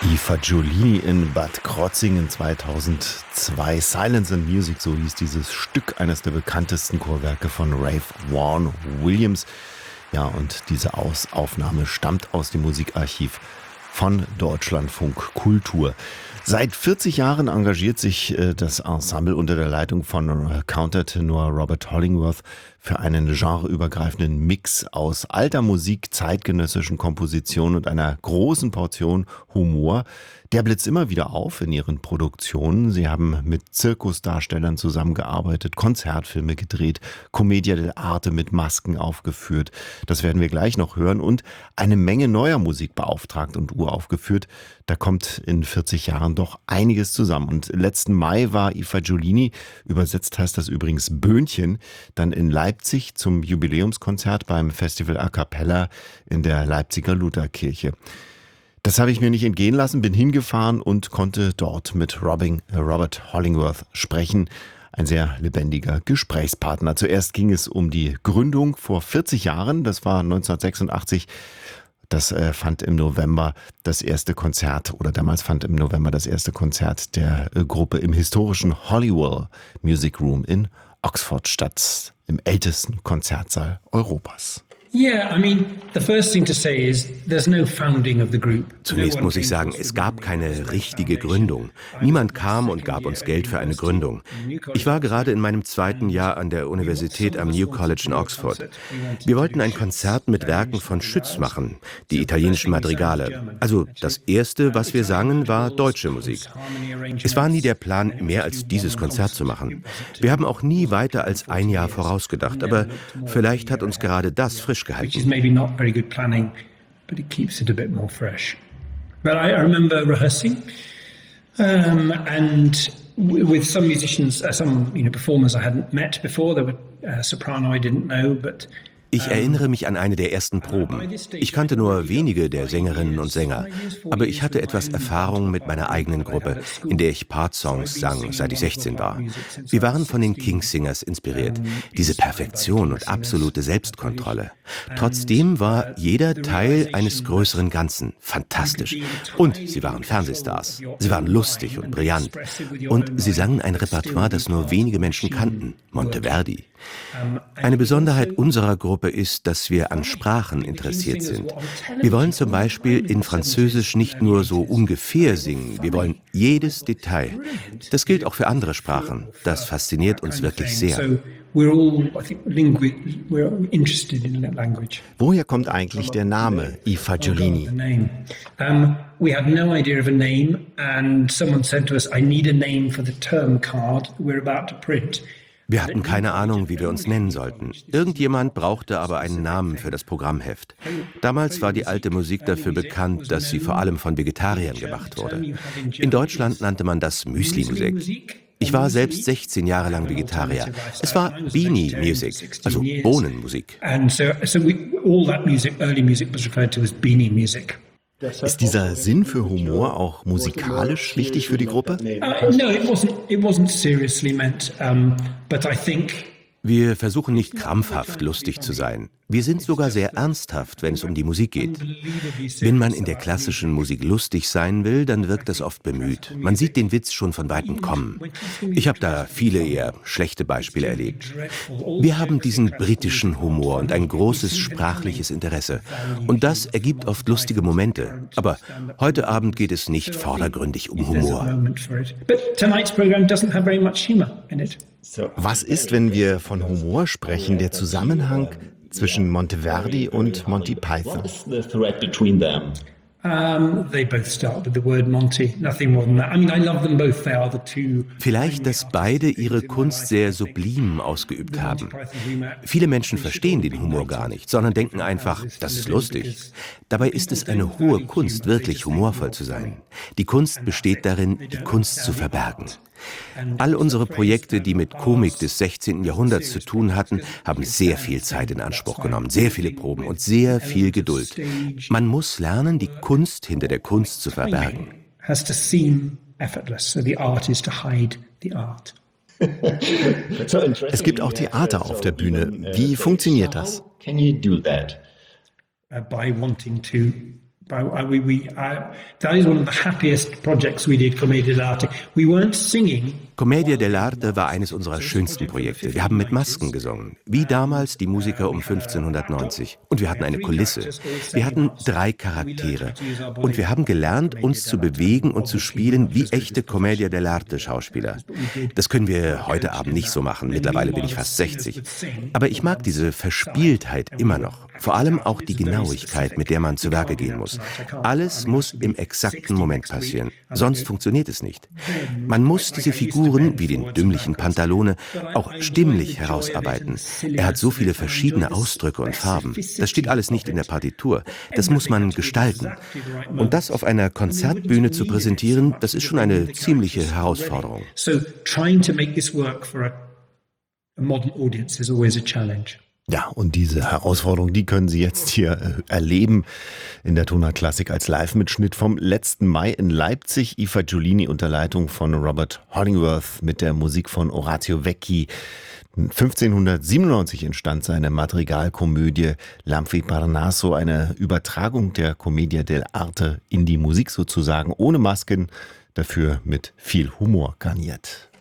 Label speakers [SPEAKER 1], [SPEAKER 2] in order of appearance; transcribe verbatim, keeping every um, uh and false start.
[SPEAKER 1] Eva Giulini in Bad Krotzingen zweitausendzwei. Silence and Music, so hieß dieses Stück, eines der bekanntesten Chorwerke von Ralph Vaughan Williams. Ja, und diese Aus- Aufnahme stammt aus dem Musikarchiv von Deutschlandfunk Kultur. Seit vierzig Jahren engagiert sich äh, das Ensemble unter der Leitung von Countertenor Robert Hollingworth für einen genreübergreifenden Mix aus alter Musik, zeitgenössischen Kompositionen und einer großen Portion Humor. Der blitzt immer wieder auf in ihren Produktionen. Sie haben mit Zirkusdarstellern zusammengearbeitet, Konzertfilme gedreht, Commedia dell'arte mit Masken aufgeführt. Das werden wir gleich noch hören. Und eine Menge neuer Musik beauftragt und uraufgeführt. Da kommt in vierzig Jahren doch einiges zusammen. Und letzten Mai war Eva Giulini, übersetzt heißt das übrigens Böhnchen, dann in Leipzig zum Jubiläumskonzert beim Festival A Cappella in der Leipziger Lutherkirche. Das habe ich mir nicht entgehen lassen, bin hingefahren und konnte dort mit Robin, äh Robert Hollingworth sprechen. Ein sehr lebendiger Gesprächspartner. Zuerst ging es um die Gründung vor vierzig Jahren, das war neunzehnhundertsechsundachtzig. Das äh, fand im November das erste Konzert, oder damals fand im November das erste Konzert der äh, Gruppe im historischen Holywell Music Room in Oxford statt, im ältesten Konzertsaal Europas.
[SPEAKER 2] Zunächst muss ich sagen, es gab keine richtige Gründung. Niemand kam und gab uns Geld für eine Gründung. Ich war gerade in meinem zweiten Jahr an der Universität am New College in Oxford. Wir wollten ein Konzert mit Werken von Schütz machen, die italienischen Madrigale. Also das Erste, was wir sangen, war deutsche Musik. Es war nie der Plan, mehr als dieses Konzert zu machen. Wir haben auch nie weiter als ein Jahr vorausgedacht, aber vielleicht hat uns gerade das frisch gehalten.
[SPEAKER 3] Which is maybe not very good planning, but it keeps it a bit more fresh. But I, I remember rehearsing, um, and w- with some musicians, uh, some you know performers I hadn't met before. There were a soprano I didn't know, but
[SPEAKER 2] Ich erinnere mich an eine der ersten Proben. Ich kannte nur wenige der Sängerinnen und Sänger, aber ich hatte etwas Erfahrung mit meiner eigenen Gruppe, in der ich Part-Songs sang, seit ich sechzehn war. Wir waren von den Kingsingers inspiriert. Diese Perfektion und absolute Selbstkontrolle. Trotzdem war jeder Teil eines größeren Ganzen. Fantastisch. Und sie waren Fernsehstars. Sie waren lustig und brillant. Und sie sangen ein Repertoire, das nur wenige Menschen kannten. Monteverdi. Eine Besonderheit unserer Gruppe ist, dass wir an Sprachen interessiert sind. Wir wollen zum Beispiel in Französisch nicht nur so ungefähr singen, wir wollen jedes Detail. Das gilt auch für andere Sprachen. Das fasziniert uns wirklich sehr.
[SPEAKER 1] Woher kommt eigentlich der Name Eva Giulini?
[SPEAKER 3] We had no idea of a name, and someone said to us, I need a name for the term card we're about to print.
[SPEAKER 2] Wir hatten keine Ahnung, wie wir uns nennen sollten. Irgendjemand brauchte aber einen Namen für das Programmheft. Damals war die alte Musik dafür bekannt, dass sie vor allem von Vegetariern gemacht wurde. In Deutschland nannte man das Müsli-Musik. Ich war selbst sechzehn Jahre lang Vegetarier. Es war Beanie Music, also Bohnenmusik.
[SPEAKER 3] And so, so we, all that music, early music was referred to as Beanie Music.
[SPEAKER 1] Ist dieser Sinn für Humor auch musikalisch wichtig für die Gruppe?
[SPEAKER 3] Uh, no, it wasn't. It wasn't seriously meant. Um, but I think.
[SPEAKER 2] Wir versuchen nicht krampfhaft lustig zu sein. Wir sind sogar sehr ernsthaft, wenn es um die Musik geht. Wenn man in der klassischen Musik lustig sein will, dann wirkt das oft bemüht. Man sieht den Witz schon von Weitem kommen. Ich habe da viele eher schlechte Beispiele erlebt. Wir haben diesen britischen Humor und ein großes sprachliches Interesse. Und das ergibt oft lustige Momente. Aber heute Abend geht es nicht vordergründig um Humor.
[SPEAKER 1] Was ist, wenn wir von Humor sprechen, der Zusammenhang zwischen Monteverdi und Monty Python?
[SPEAKER 2] Vielleicht, dass beide ihre Kunst sehr sublim ausgeübt haben. Viele Menschen verstehen den Humor gar nicht, sondern denken einfach, das ist lustig. Dabei ist es eine hohe Kunst, wirklich humorvoll zu sein. Die Kunst besteht darin, die Kunst zu verbergen. All unsere Projekte, die mit Komik des sechzehnten Jahrhunderts zu tun hatten, haben sehr viel Zeit in Anspruch genommen, sehr viele Proben und sehr viel Geduld. Man muss lernen, die Kunst hinter der Kunst zu verbergen.
[SPEAKER 1] Es gibt auch Theater auf der Bühne. Wie funktioniert das?
[SPEAKER 3] By wanting to We, we, I, that is one of the happiest projects we did, Commedia dell'arte. We weren't singing.
[SPEAKER 2] Commedia dell'arte war eines unserer schönsten Projekte. Wir haben mit Masken gesungen, wie damals die Musiker um fünfzehnhundertneunzig. Und wir hatten eine Kulisse. Wir hatten drei Charaktere. Und wir haben gelernt, uns zu bewegen und zu spielen wie echte Commedia dell'arte Schauspieler. Das können wir heute Abend nicht so machen. Mittlerweile bin ich fast sechzig. Aber ich mag diese Verspieltheit immer noch. Vor allem auch die Genauigkeit, mit der man zu Werke gehen muss. Alles muss im exakten Moment passieren. Sonst funktioniert es nicht. Man muss diese Figuren wie den dümmlichen Pantalone auch stimmlich herausarbeiten. Er hat so viele verschiedene Ausdrücke und Farben. Das steht alles nicht in der Partitur. Das muss man gestalten. Und das auf einer Konzertbühne zu präsentieren, das ist schon eine ziemliche Herausforderung.
[SPEAKER 3] So trying to make this work for a modern audience is always a challenge.
[SPEAKER 1] Ja, und diese Herausforderung, die können Sie jetzt hier äh, erleben in der Tonart Klassik als Live-Mitschnitt vom letzten Mai in Leipzig. Ifa Giulini unter Leitung von Robert Hollingworth mit der Musik von Orazio Vecchi. fünfzehnhundertsiebenundneunzig entstand seine Madrigalkomödie L'Amphiparnasso, eine Übertragung der Commedia dell'arte in die Musik sozusagen, ohne Masken, dafür mit viel Humor garniert.